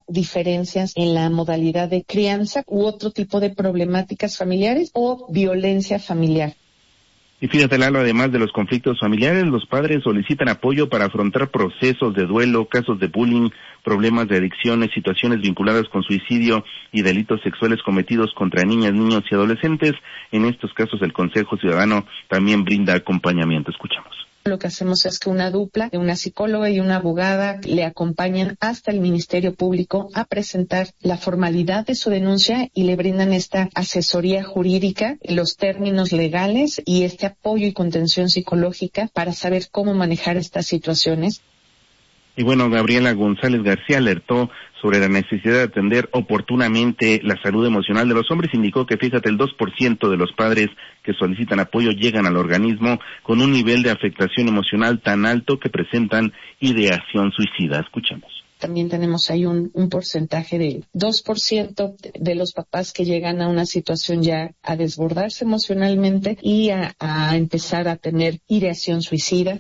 diferencias en la modalidad de crianza u otro tipo de problemáticas familiares o violencia familiar. Y fíjate, Lalo, además de los conflictos familiares, los padres solicitan apoyo para afrontar procesos de duelo, casos de bullying, problemas de adicciones, situaciones vinculadas con suicidio y delitos sexuales cometidos contra niñas, niños y adolescentes. En estos casos, el Consejo Ciudadano también brinda acompañamiento. Escuchamos. Lo que hacemos es que una dupla de una psicóloga y una abogada le acompañan hasta el Ministerio Público a presentar la formalidad de su denuncia y le brindan esta asesoría jurídica, los términos legales y este apoyo y contención psicológica para saber cómo manejar estas situaciones. Y bueno, Gabriela González García alertó sobre la necesidad de atender oportunamente la salud emocional de los hombres. Indicó que, fíjate, el 2% de los padres que solicitan apoyo llegan al organismo con un nivel de afectación emocional tan alto que presentan ideación suicida. Escuchemos. También tenemos ahí un porcentaje del 2% de los papás que llegan a una situación ya a desbordarse emocionalmente y a empezar a tener ideación suicida.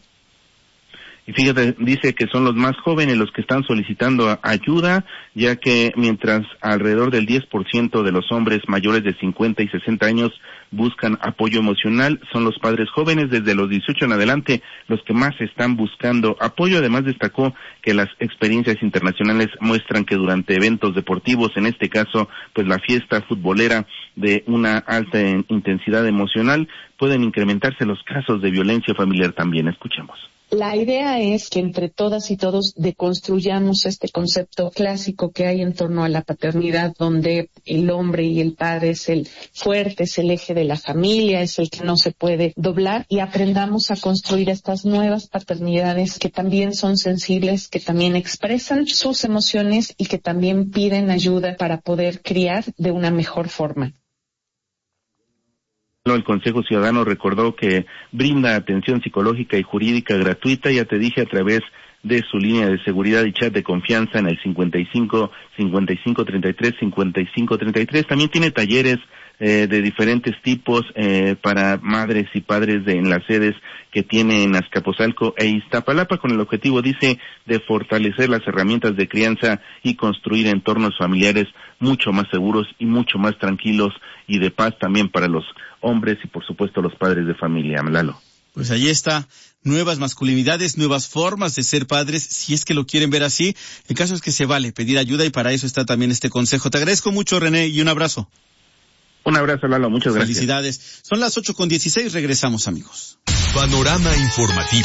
Y fíjate, dice que son los más jóvenes los que están solicitando ayuda, ya que mientras alrededor del 10% de los hombres mayores de 50 y 60 años buscan apoyo emocional, son los padres jóvenes desde los 18 en adelante los que más están buscando apoyo. Además, destacó que las experiencias internacionales muestran que durante eventos deportivos, en este caso, pues la fiesta futbolera de una alta intensidad emocional, pueden incrementarse los casos de violencia familiar también. Escuchemos. La idea es que entre todas y todos deconstruyamos este concepto clásico que hay en torno a la paternidad, donde el hombre y el padre es el fuerte, es el eje de la familia, es el que no se puede doblar, y aprendamos a construir estas nuevas paternidades que también son sensibles, que también expresan sus emociones y que también piden ayuda para poder criar de una mejor forma. El Consejo Ciudadano recordó que brinda atención psicológica y jurídica gratuita, ya te dije, a través de su línea de seguridad y chat de confianza en el 55 55 33 55 33. También tiene talleres de diferentes tipos para madres y padres en las sedes que tiene en Azcapotzalco e Iztapalapa, con el objetivo, dice, de fortalecer las herramientas de crianza y construir entornos familiares mucho más seguros y mucho más tranquilos y de paz también para los hombres y, por supuesto, los padres de familia. Lalo. Pues ahí está, nuevas masculinidades, nuevas formas de ser padres, si es que lo quieren ver así. El caso es que se vale pedir ayuda y para eso está también este consejo. Te agradezco mucho, René, y un abrazo. Un abrazo, Lalo, muchas gracias. Felicidades. Son las 8:16, regresamos, amigos. Panorama informativo.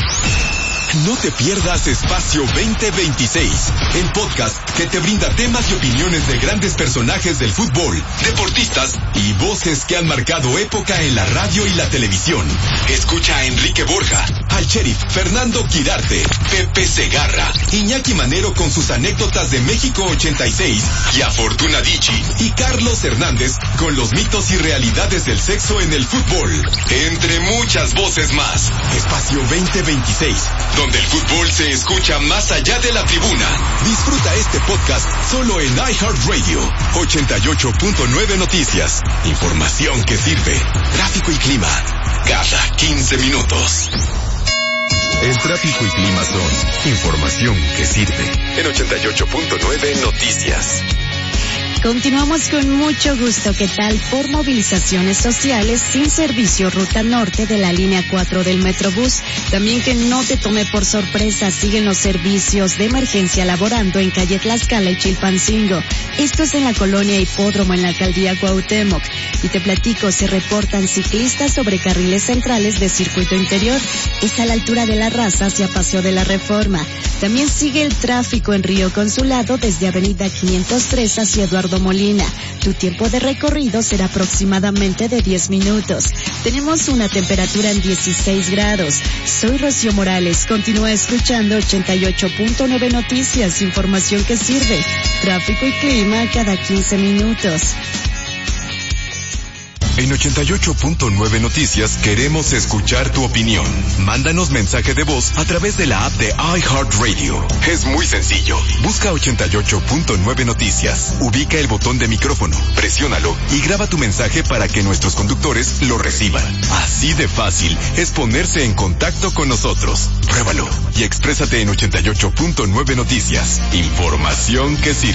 No te pierdas Espacio 2026, el podcast que te brinda temas y opiniones de grandes personajes del fútbol, deportistas y voces que han marcado época en la radio y la televisión. Escucha a Enrique Borja, al sheriff Fernando Quirarte, Pepe Segarra, Iñaki Manero con sus anécdotas de México 86 y a Fortuna Dicci y Carlos Hernández con los mitos y realidades del sexo en el fútbol, entre muchas voces más. Espacio 2026, donde el fútbol se escucha más allá de la tribuna. Disfruta este podcast solo en iHeartRadio. 88.9 Noticias. Información que sirve. Tráfico y clima cada 15 minutos. El tráfico y clima son información que sirve. En 88.9 Noticias. Continuamos con mucho gusto. ¿Qué tal? Por movilizaciones sociales sin servicio Ruta Norte de la línea 4 del Metrobús. También que no te tome por sorpresa, siguen los servicios de emergencia laborando en calle Tlaxcala y Chilpancingo. Esto es en la colonia Hipódromo en la alcaldía Cuauhtémoc. Y te platico, se reportan ciclistas sobre carriles centrales de circuito interior. Es a la altura de La Raza hacia Paseo de la Reforma. También sigue el tráfico en Río Consulado desde avenida 503 hacia Eduardo Molina. Tu tiempo de recorrido será aproximadamente de 10 minutos. Tenemos una temperatura en 16 grados. Soy Rocío Morales. Continúa escuchando 88.9 Noticias, información que sirve. Tráfico y clima cada 15 minutos. En 88.9 Noticias queremos escuchar tu opinión. Mándanos mensaje de voz a través de la app de iHeartRadio. Es muy sencillo. Busca 88.9 Noticias. Ubica el botón de micrófono, presiónalo y graba tu mensaje para que nuestros conductores lo reciban. Así de fácil es ponerse en contacto con nosotros. Pruébalo y exprésate en 88.9 Noticias. Información que sirve.